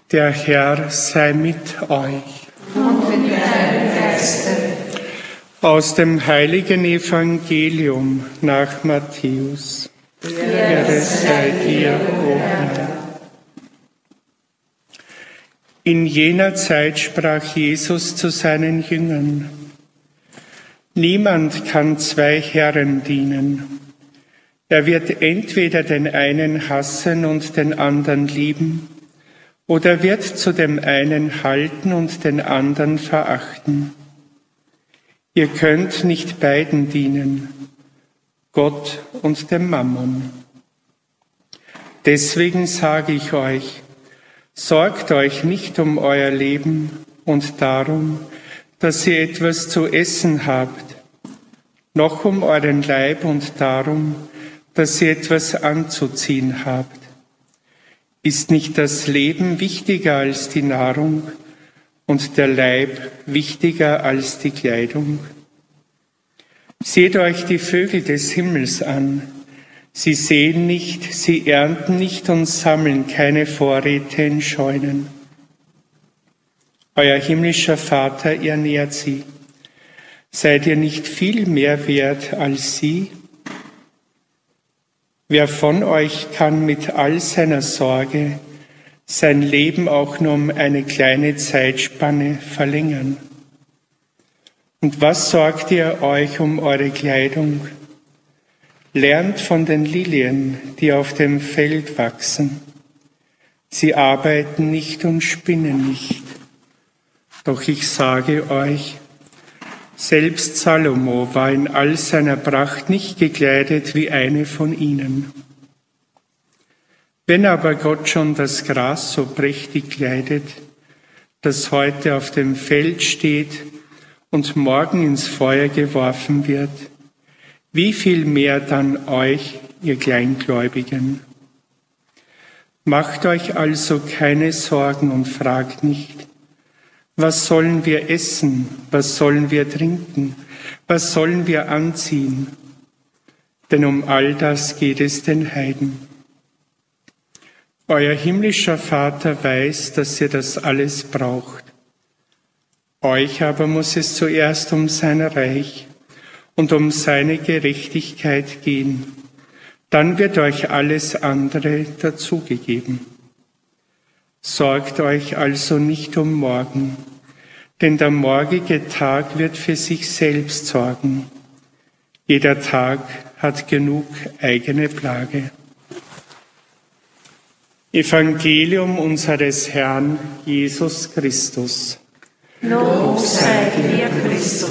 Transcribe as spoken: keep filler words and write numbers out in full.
Der Herr sei mit euch. Und mit deinem Geiste. Aus dem heiligen Evangelium nach Matthäus. Ehre sei dir, o Herr. In jener Zeit sprach Jesus zu seinen Jüngern: Niemand kann zwei Herren dienen. Er wird entweder den einen hassen und den anderen lieben, oder wird zu dem einen halten und den anderen verachten. Ihr könnt nicht beiden dienen, Gott und dem Mammon. Deswegen sage ich euch, sorgt euch nicht um euer Leben und darum, dass ihr etwas zu essen habt, noch um euren Leib und darum, dass ihr etwas anzuziehen habt. Ist nicht das Leben wichtiger als die Nahrung und der Leib wichtiger als die Kleidung? Seht euch die Vögel des Himmels an. Sie säen nicht, sie ernten nicht und sammeln keine Vorräte in Scheunen. Euer himmlischer Vater ernährt sie. Seid ihr nicht viel mehr wert als sie? Wer von euch kann mit all seiner Sorge sein Leben auch nur um eine kleine Zeitspanne verlängern? Und was sorgt ihr euch um eure Kleidung? Lernt von den Lilien, die auf dem Feld wachsen. Sie arbeiten nicht und spinnen nicht. Doch ich sage euch, selbst Salomo war in all seiner Pracht nicht gekleidet wie eine von ihnen. Wenn aber Gott schon das Gras so prächtig kleidet, das heute auf dem Feld steht und morgen ins Feuer geworfen wird, wie viel mehr dann euch, ihr Kleingläubigen? Macht euch also keine Sorgen und fragt nicht, was sollen wir essen, was sollen wir trinken, was sollen wir anziehen? Denn um all das geht es den Heiden. Euer himmlischer Vater weiß, dass ihr das alles braucht. Euch aber muss es zuerst um sein Reich und um seine Gerechtigkeit gehen. Dann wird euch alles andere dazugegeben. Sorgt euch also nicht um morgen, denn der morgige Tag wird für sich selbst sorgen. Jeder Tag hat genug eigene Plage. Evangelium unseres Herrn Jesus Christus. Lob sei dir, Christus.